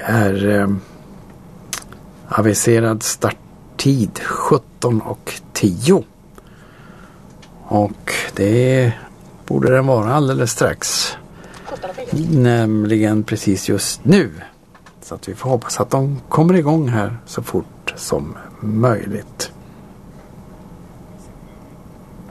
är aviserad starttid 17:10. Och det borde den vara alldeles strax. Nämligen precis just nu. Så att vi får hoppas att de kommer igång här så fort som möjligt.